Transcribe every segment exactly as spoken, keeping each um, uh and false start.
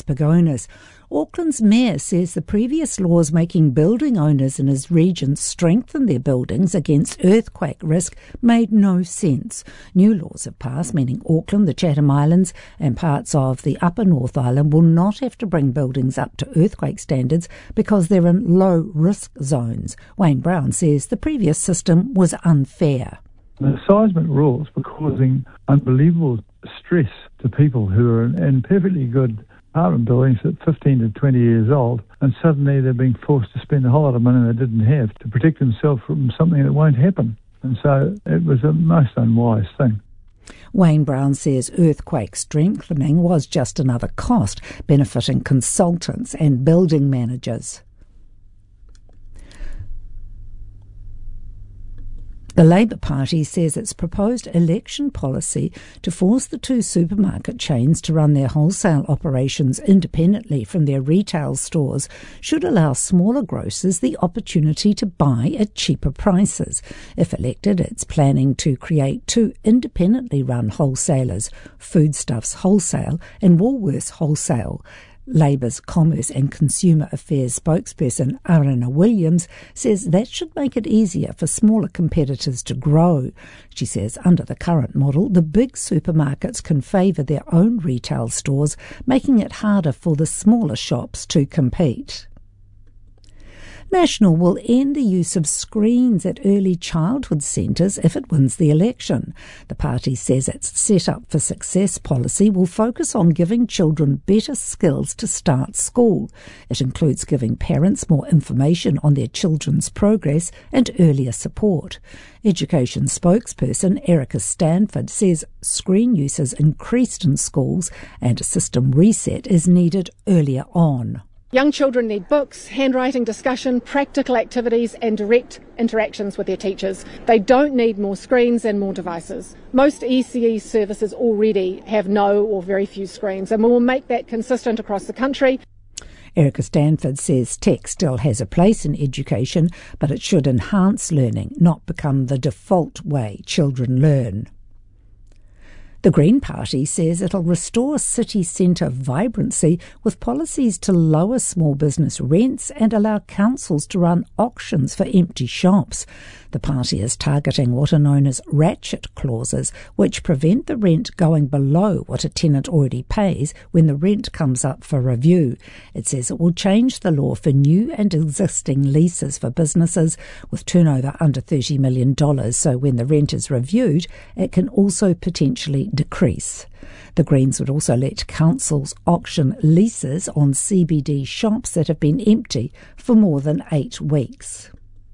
Pittsburgh owners. Auckland's mayor says the previous laws making building owners in his region strengthen their buildings against earthquake risk made no sense. New laws have passed, meaning Auckland, the Chatham Islands and parts of the Upper North Island will not have to bring buildings up to earthquake standards because they're in low-risk zones. Wayne Brown says the previous system was unfair. The seismic rules were causing unbelievable stress to people who are in, in perfectly good apartment buildings at fifteen to twenty years old, and suddenly they're being forced to spend a whole lot of money they didn't have to protect themselves from something that won't happen. And so it was a most unwise thing. Wayne Brown says earthquake strengthening was just another cost, benefiting consultants and building managers. The Labour Party says its proposed election policy to force the two supermarket chains to run their wholesale operations independently from their retail stores should allow smaller grocers the opportunity to buy at cheaper prices. If elected, it's planning to create two independently run wholesalers, Foodstuffs Wholesale and Woolworths Wholesale. Labour's Commerce and Consumer Affairs spokesperson Arana Williams says that should make it easier for smaller competitors to grow. She says under the current model, the big supermarkets can favour their own retail stores, making it harder for the smaller shops to compete. National will end the use of screens at early childhood centres if it wins the election. The party says its Set Up for Success policy will focus on giving children better skills to start school. It includes giving parents more information on their children's progress and earlier support. Education spokesperson Erica Stanford says screen use has increased in schools and a system reset is needed earlier on. Young children need books, handwriting discussion, practical activities and direct interactions with their teachers. They don't need more screens and more devices. Most E C E services already have no or very few screens, and we will make that consistent across the country. Erica Stanford says tech still has a place in education, but it should enhance learning, not become the default way children learn. The Green Party says it'll restore city centre vibrancy with policies to lower small business rents and allow councils to run auctions for empty shops. The party is targeting what are known as ratchet clauses, which prevent the rent going below what a tenant already pays when the rent comes up for review. It says it will change the law for new and existing leases for businesses with turnover under thirty million dollars, so when the rent is reviewed, it can also potentially decrease. The Greens would also let councils auction leases on C B D shops that have been empty for more than eight weeks.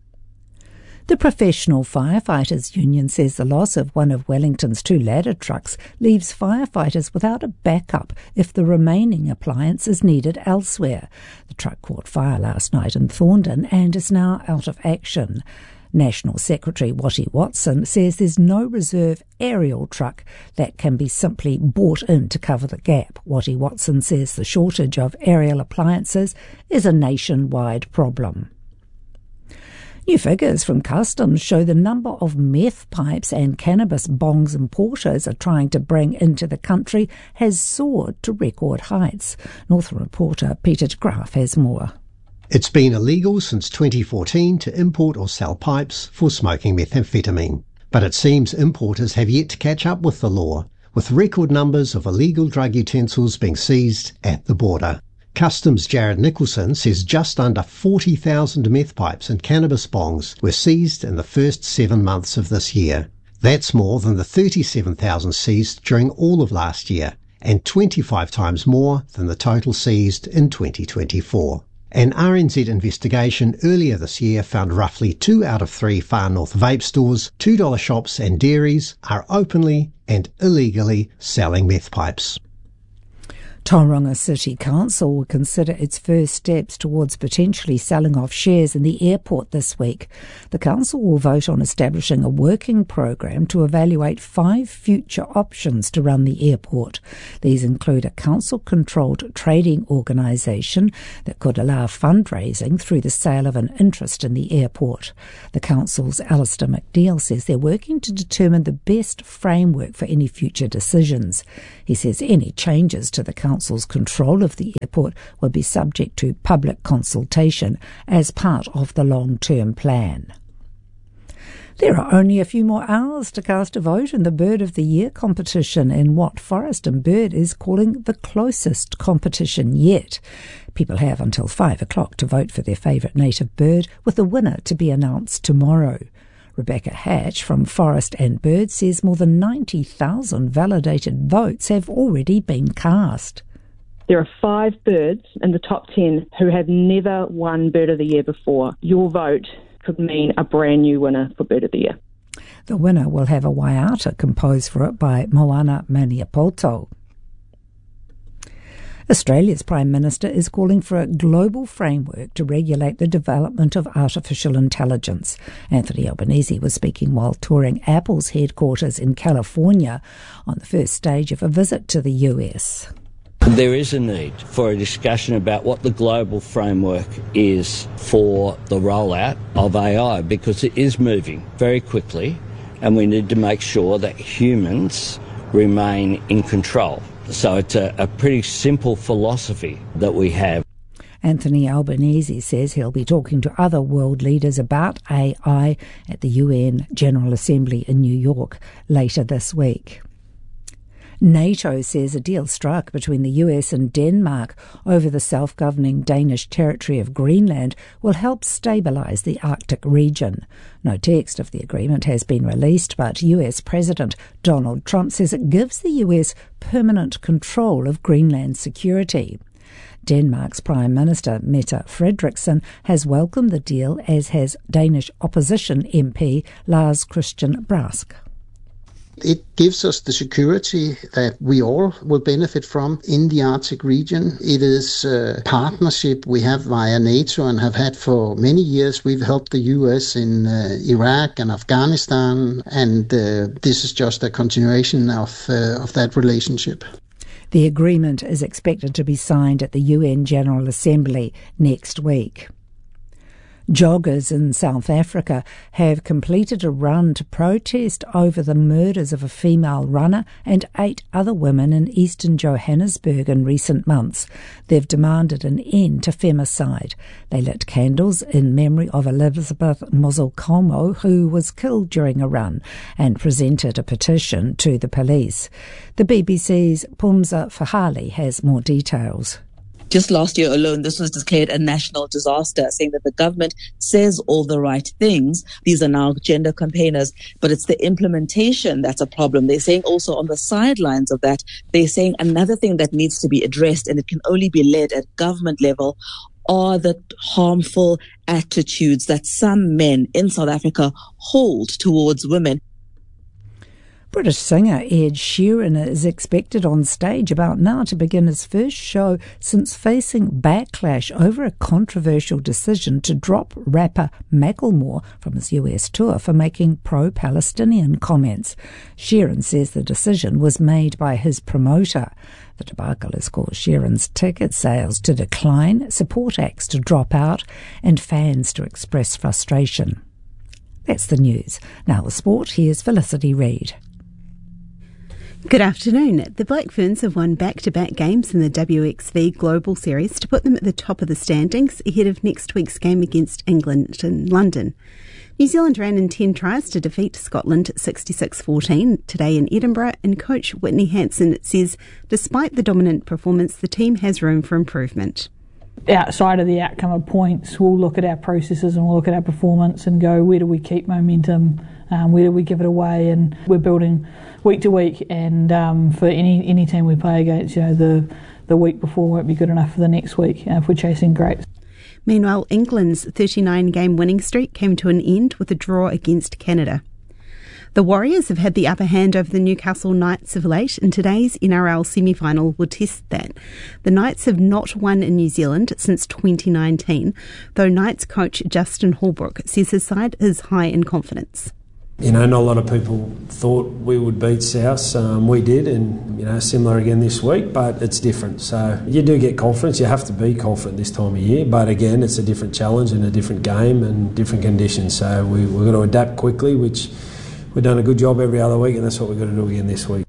The Professional Firefighters Union says the loss of one of Wellington's two ladder trucks leaves firefighters without a backup if the remaining appliance is needed elsewhere. The truck caught fire last night in Thorndon and is now out of action. National Secretary Watty Watson says there's no reserve aerial truck that can be simply bought in to cover the gap. Watty Watson says the shortage of aerial appliances is a nationwide problem. New figures from Customs show the number of meth pipes and cannabis bongs importers are trying to bring into the country has soared to record heights. Northern reporter Peter de Graaf has more. It's been illegal since twenty fourteen to import or sell pipes for smoking methamphetamine. But it seems importers have yet to catch up with the law, with record numbers of illegal drug utensils being seized at the border. Customs' Jared Nicholson says just under forty thousand meth pipes and cannabis bongs were seized in the first seven months of this year. That's more than the thirty-seven thousand seized during all of last year, and twenty-five times more than the total seized in twenty twenty-four. An R N Z investigation earlier this year found roughly two out of three Far North vape stores, two dollar shops and dairies are openly and illegally selling meth pipes. Tauranga City Council will consider its first steps towards potentially selling off shares in the airport this week. The council will vote on establishing a working program to evaluate five future options to run the airport. These include a council-controlled trading organisation that could allow fundraising through the sale of an interest in the airport. The council's Alistair McNeil says they're working to determine the best framework for any future decisions. He says any changes to the council Council's control of the airport will be subject to public consultation as part of the long-term plan. There are only a few more hours to cast a vote in the Bird of the Year competition in what Forest and Bird is calling the closest competition yet. People have until five o'clock to vote for their favourite native bird, with the winner to be announced tomorrow. Rebecca Hatch from Forest and Bird says more than ninety thousand validated votes have already been cast. There are five birds in the top ten who have never won Bird of the Year before. Your vote could mean a brand new winner for Bird of the Year. The winner will have a waiata composed for it by Moana Maniapoto. Australia's Prime Minister is calling for a global framework to regulate the development of artificial intelligence. Anthony Albanese was speaking while touring Apple's headquarters in California on the first stage of a visit to the U S. There is a need for a discussion about what the global framework is for the rollout of A I, because it is moving very quickly and we need to make sure that humans remain in control. So it's a, a pretty simple philosophy that we have. Anthony Albanese says he'll be talking to other world leaders about A I at the U N General Assembly in New York later this week. NATO says a deal struck between the U S and Denmark over the self-governing Danish territory of Greenland will help stabilise the Arctic region. No text of the agreement has been released, but U S President Donald Trump says it gives the U S permanent control of Greenland's security. Denmark's Prime Minister Mette Frederiksen has welcomed the deal, as has Danish opposition M P Lars Christian Brask. It gives us the security that we all will benefit from in the Arctic region. It is a partnership we have via NATO and have had for many years. We've helped the U S in uh, Iraq and Afghanistan, and uh, this is just a continuation of, uh, of that relationship. The agreement is expected to be signed at the U N General Assembly next week. Joggers in South Africa have completed a run to protest over the murders of a female runner and eight other women in eastern Johannesburg in recent months. They've demanded an end to femicide. They lit candles in memory of Elizabeth Mozolkomo, who was killed during a run, and presented a petition to the police. The B B C's Pumza Fahali has more details. Just last year alone, this was declared a national disaster, saying that the government says all the right things. These are now gender campaigners, but it's the implementation that's a problem. They're saying also on the sidelines of that, they're saying another thing that needs to be addressed, and it can only be led at government level, are the harmful attitudes that some men in South Africa hold towards women. British singer Ed Sheeran is expected on stage about now to begin his first show since facing backlash over a controversial decision to drop rapper Macklemore from his U S tour for making pro-Palestinian comments. Sheeran says the decision was made by his promoter. The debacle has caused Sheeran's ticket sales to decline, support acts to drop out, and fans to express frustration. That's the news. Now the sport, here's Felicity Reid. Good afternoon. The Black Ferns have won back-to-back games in the W X V Global Series to put them at the top of the standings ahead of next week's game against England in London. New Zealand ran in ten tries to defeat Scotland sixty-six fourteen today in Edinburgh, and coach Whitney Hansen says despite the dominant performance, the team has room for improvement. Outside of the outcome of points, we'll look at our processes and we'll look at our performance and go, where do we keep momentum, um, where do we give it away, and we're building week to week, and um, for any any team we play against, you know, the, the week before won't be good enough for the next week uh, if we're chasing grapes. Meanwhile, England's thirty-nine game winning streak came to an end with a draw against Canada. The Warriors have had the upper hand over the Newcastle Knights of late, and today's N R L semi-final will test that. The Knights have not won in New Zealand since twenty nineteen, though Knights coach Justin Holbrook says his side is high in confidence. You know, not a lot of people thought we would beat South. Um, we did, and, you know, similar again this week, but it's different. So you do get confidence. You have to be confident this time of year. But again, it's a different challenge and a different game and different conditions. So we, we've got to adapt quickly, which we've done a good job every other week, and that's what we've got to do again this week.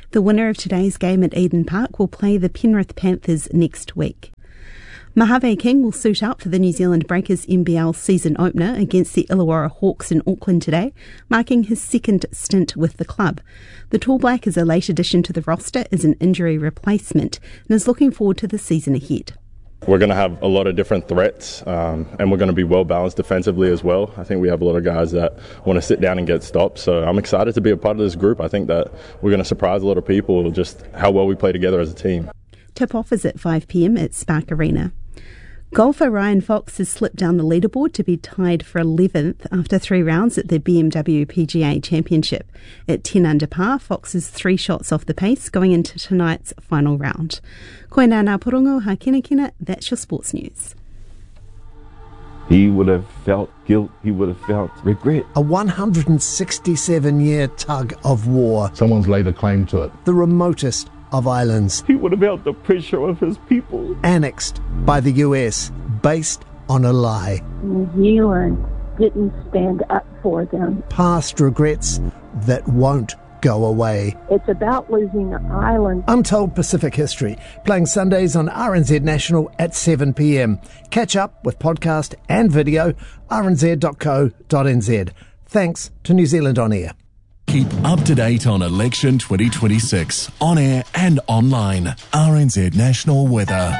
The winner of today's game at Eden Park will play the Penrith Panthers next week. Mojave King will suit up for the New Zealand Breakers N B L season opener against the Illawarra Hawks in Auckland today, marking his second stint with the club. The Tall Black is a late addition to the roster as an injury replacement and is looking forward to the season ahead. We're going to have a lot of different threats um, and we're going to be well balanced defensively as well. I think we have a lot of guys that want to sit down and get stops, so I'm excited to be a part of this group. I think that we're going to surprise a lot of people just how well we play together as a team. Tip-off is at five p m at Spark Arena. Golfer Ryan Fox has slipped down the leaderboard to be tied for eleventh after three rounds at the B M W P G A Championship. At ten under par, Fox is three shots off the pace going into tonight's final round. Koina ngā porongo ha kina kina, that's your sports news. He would have felt guilt, he would have felt regret. A one hundred sixty-seven year tug of war. Someone's laid a claim to it. The remotest of islands. He would have felt the pressure of his people. Annexed by the U S, based on a lie. New Zealand didn't stand up for them. Past regrets that won't go away. It's about losing the island. Untold Pacific History, playing Sundays on R N Z National at seven p m. Catch up with podcast and video, r n z dot co dot n z. Thanks to New Zealand On Air. Keep up to date on election twenty twenty-six, on air and online. R N Z National Weather.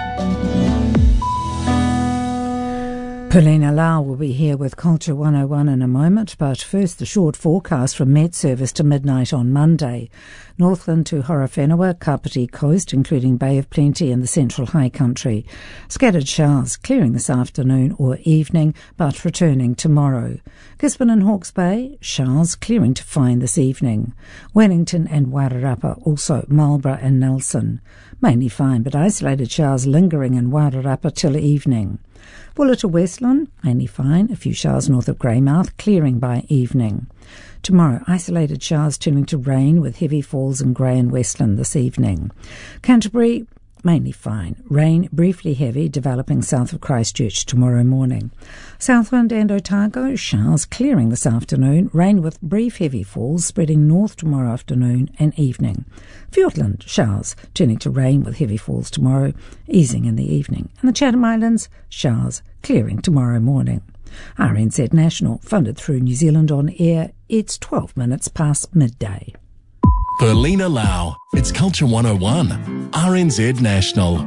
Paulina Lau will be here with Culture one oh one in a moment, but first the short forecast from Met Service to midnight on Monday. Northland to Horowhenua, Kapiti Coast, including Bay of Plenty and the Central High Country. Scattered showers clearing this afternoon or evening, but returning tomorrow. Gisborne and Hawke's Bay, showers clearing to fine this evening. Wellington and Wairarapa, also Marlborough and Nelson. Mainly fine, but isolated showers lingering in Wairarapa till evening. Buller to Westland, mainly fine, a few showers north of Greymouth, clearing by evening. Tomorrow, isolated showers turning to rain with heavy falls in Grey and Westland this evening. Canterbury, mainly fine. Rain briefly heavy, developing south of Christchurch tomorrow morning. Southland and Otago, showers clearing this afternoon. Rain with brief heavy falls spreading north tomorrow afternoon and evening. Fiordland, showers turning to rain with heavy falls tomorrow, easing in the evening. And the Chatham Islands, showers clearing tomorrow morning. R N Z National, funded through New Zealand On Air. It's twelve minutes past midday. Paulina Lau, it's Culture one oh one, R N Z National.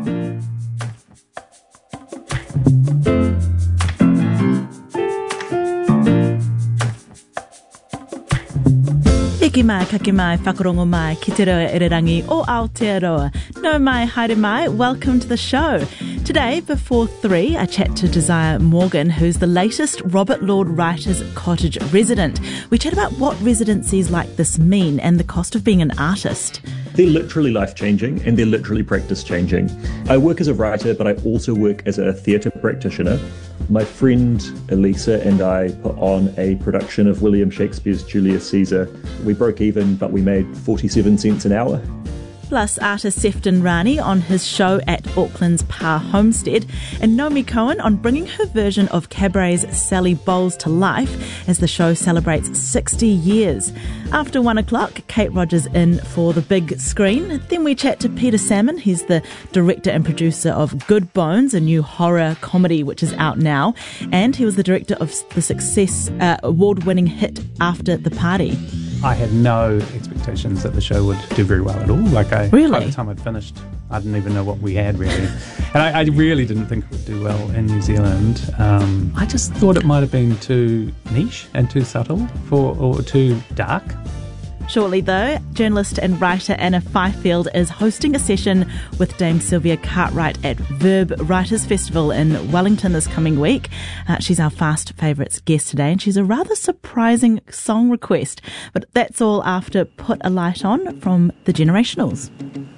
Eki mai, kake mai, whakarongo mai, ki te roa irirangi o Aotearoa. No mai, haere mai, welcome to the show. Today, before three, I chat to Desire Morgan, who's the latest Robert Lord Writers Cottage resident. We chat about what residencies like this mean and the cost of being an artist. They're literally life-changing and they're literally practice-changing. I work as a writer, but I also work as a theatre practitioner. My friend Elisa and I put on a production of William Shakespeare's Julius Caesar. We broke even, but we made forty-seven cents an hour. Plus artist Sefton Rani on his show at Auckland's Parr Homestead, and Naomi Cohen on bringing her version of Cabaret's Sally Bowles to life as the show celebrates sixty years. After one o'clock, Kate Rogers in for the big screen. Then we chat to Peter Salmon. He's the director and producer of Good Bones, a new horror comedy which is out now, and he was the director of the success uh, award-winning hit After the Party. I had no expectations that the show would do very well at all. Like I, really? By the time I'd finished, I didn't even know what we had really. And I, I really didn't think it would do well in New Zealand. Um, I just thought it might have been too niche and too subtle for, or too dark. Shortly though, journalist and writer Anna Fifield is hosting a session with Dame Sylvia Cartwright at Verb Writers Festival in Wellington this coming week. Uh, she's our Fast Favourites guest today, and she's a rather surprising song request. But that's all after Put a Light On from The Generationals.